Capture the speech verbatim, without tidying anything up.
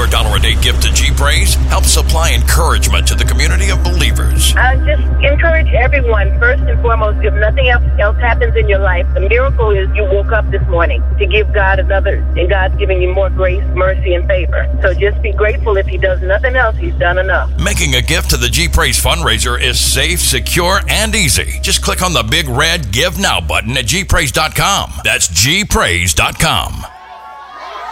Your dollar a day gift to G Praise helps supply encouragement to the community of believers. I just encourage everyone, first and foremost, if nothing else, else happens in your life, the miracle is you woke up this morning to give God another, and God's giving you more grace, mercy, and favor. So just be grateful. If he does nothing else, he's done enough. Making a gift to the G Praise fundraiser is safe, secure, and easy. Just click on the big red Give Now button at G praise dot com. That's G praise dot com.